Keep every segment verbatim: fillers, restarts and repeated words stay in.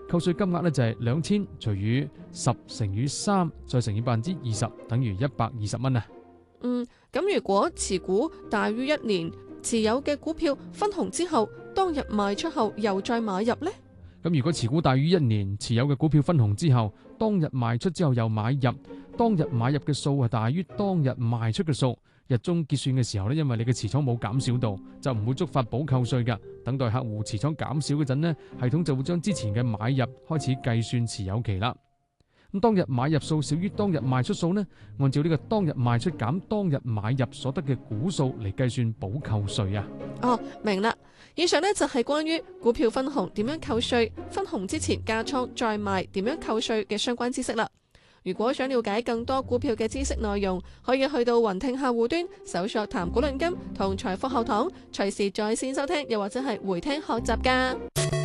扣稅金額呢就係兩千除以十乘以三，再乘以百分之二十，等於一百二十蚊啊。 嗯，咁如果持股大於一年，持有嘅股票分紅之後，當日賣出後又再買入呢？ 咁如果持股大於一年，持有嘅股票分紅之後，當日賣出之後又買入，當日買入嘅數係大於當日賣出嘅數，日中結算嘅時候呢，因為你嘅持倉冇減少到，就唔會觸發補扣稅㗎。等待客戶持倉減少嗰陣呢，系統就會將之前嘅買入開始計算持有期啦。咁當日買入數少於當日賣出數呢，按照呢個當日賣出減當日買入所得嘅股數嚟計算補扣稅啊。 哦，明啦。以上呢就係關於股票分紅點樣扣稅，分紅之前加倉再賣點樣扣稅嘅相關知識啦。如果想了解更多股票嘅知識內容，可以去到雲聽客戶端搜索談股論金同財富學堂，隨時在線收聽，又或者係回聽學習噶。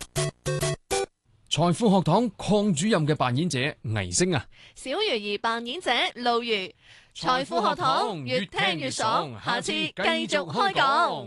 財富學堂鄺主任嘅扮演者倪星啊， 小魚兒扮演者露如。財富學堂越聽越爽，下次繼續開講。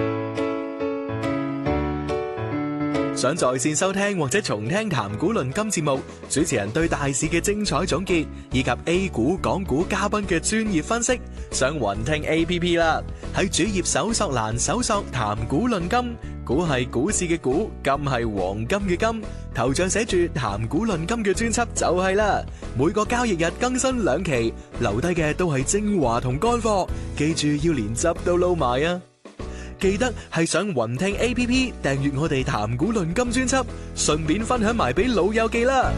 想在線收聽或者重聽談股論金節目，主持人對大市嘅精彩總結，以及 A 股、港股嘉賓嘅專業分析，上雲聽 A P P 啦。喺主頁搜索欄搜索談股論金，股係股市嘅股，金係黃金嘅金，頭像寫住談股論金嘅專輯就係啦。每個交易日更新兩期，留低嘅都係精華同乾貨，記住要連汁都撈埋啊！記得係上雲聽 A P P 訂閱我哋談股論金專輯，順便分享埋俾老友記啦。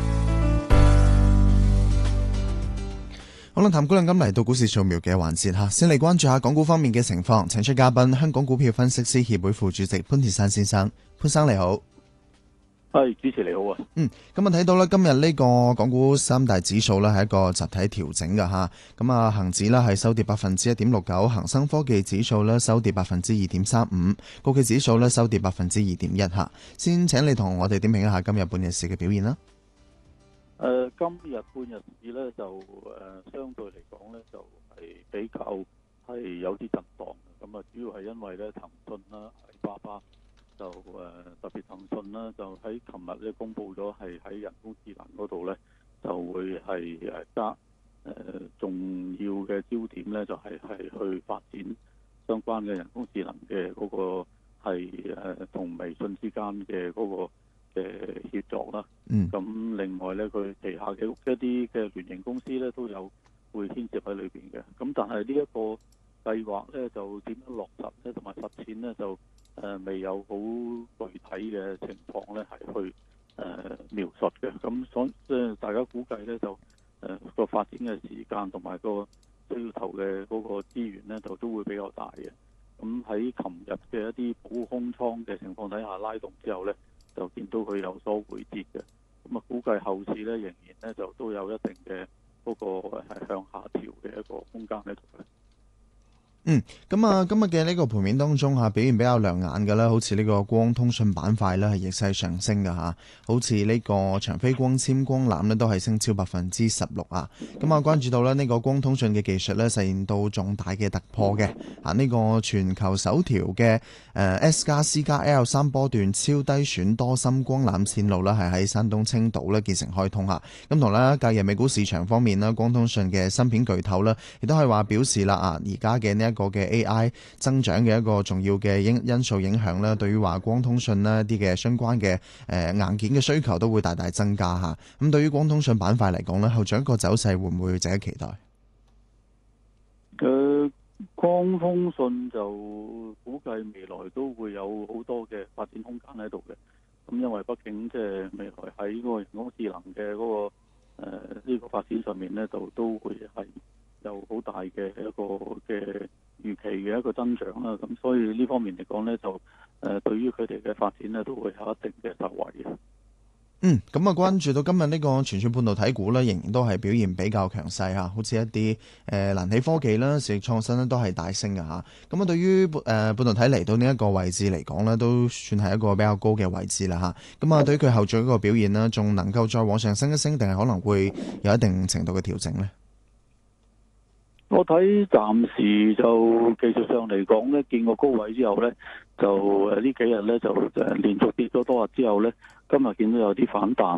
好啦，談股論金嚟到股市掃描嘅環節吓，先嚟關注下港股方面嘅情況，請出嘉賓，香港股票分析師協會副主席潘鐵珊先生。潘生你好。 係，主持你好啊。 嗯，咁啊睇到咧，今日呢個港股三大指數咧係一個集體調整嘅吓。咁啊，恒指咧係收跌百分之一點六九，恒生科技指數咧收跌百分之二點三五，國企指數咧收跌百分之二點一吓。先請你同我哋點評一下今日半日市嘅表現啦。 誒、呃，今日半日市咧就誒、呃、相對嚟講咧就係、是、比較係有啲震盪。咁啊，主要係因為咧騰訊啦、阿里巴巴。就誒、呃、特別騰訊啦，就喺琴日咧公布咗係喺人工智能嗰度咧，就會係誒加誒重要嘅焦點咧，就係、是、係去發展相關嘅人工智能嘅嗰個係誒同微信之間嘅嗰個嘅協作啦。嗯。咁另外咧，佢旗下嘅一啲嘅聯營公司咧都有會牽涉喺裏邊嘅。咁但係呢一個計劃咧就點樣落實咧，同埋實踐咧就。誒、呃、未有好具體嘅情況咧，係去誒、呃、描述嘅。咁所即係大家估計咧，就誒個、呃、發展嘅時間同埋個需要投嘅嗰個資源咧，就都會比較大嘅。咁喺琴日嘅一啲補空倉嘅情況底下拉動之後咧，就見到佢有所回跌嘅。咁啊，估計後市咧仍然咧就都有一定嘅嗰個係向下調嘅一個空間喺度嘅。 嗯，咁啊，今日嘅呢個盤面當中吓表現比較亮眼嘅啦，好似呢個光通訊板塊咧係逆勢上升嘅吓，好似呢個長飛光纖光纜咧都係升超百分之十六啊。咁啊，關注到咧呢個光通訊嘅技術咧實現到重大嘅突破嘅啊，呢個全球首條嘅誒 S 加 C 加 L 三波段超低損多芯光纜線路咧係喺山東青島咧建成開通吓。咁同咧隔日美股市場方面咧，光通訊嘅芯片巨頭咧亦都係話表示啦啊，而家嘅呢一個嘅 A I 增長嘅一個重要嘅因因素影響咧，對於話光通訊呢啲嘅相關嘅誒硬件嘅需求都會大大增加吓。咁對於光通訊板塊嚟講咧，後續一個走勢會唔會值得期待？ 誒、呃，光通訊就估計未來都會有好多嘅發展空間喺度嘅。咁因為畢竟即係未來喺嗰個人工智能嘅嗰、那個誒呢、呃這個發展上面咧，就都會係有好大嘅一個嘅預期嘅一個增長啦，咁所以呢方面嚟講呢，就誒、呃、對於佢哋嘅發展呢，都會有一定嘅受惠嘅。 嗯，咁啊，關注到今日呢個全線半導體股呢，仍然都係表現比較強勢吓，好似一啲誒瀾起科技啦、市力創新呢都係大升嘅吓。咁啊，對於誒半導體嚟到呢一個位置嚟講呢，都算係一個比較高嘅位置啦吓。咁啊，對於佢後續一個表現呢，仲能夠再往上升一升，定係可能會有一定程度嘅調整呢？ 我睇暫時就技術上嚟講咧，見過高位之後咧，就誒呢幾日咧就誒連續跌咗多日之後咧，今日見到有啲反彈。